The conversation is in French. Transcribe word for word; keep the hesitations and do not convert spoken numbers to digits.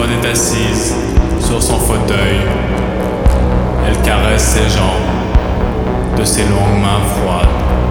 Simone est assise sur son fauteuil. Elle caresse ses jambes de ses longues mains froides.